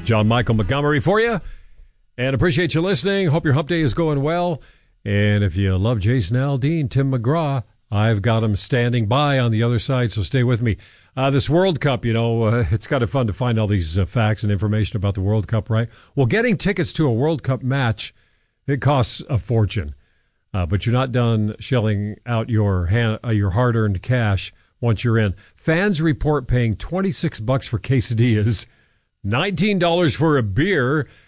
John Michael Montgomery for you, and appreciate you listening. Hope your hump day is going well. And if you love Jason Aldean, Tim McGraw, I've got him standing by on the other side, so stay with me. This World Cup, it's kind of fun to find all these facts and information about the World Cup, right? Well, getting tickets to a World Cup match, it costs a fortune. But you're not done shelling out your hard-earned cash once you're in. Fans report paying $26 for quesadillas, $19 for a beer,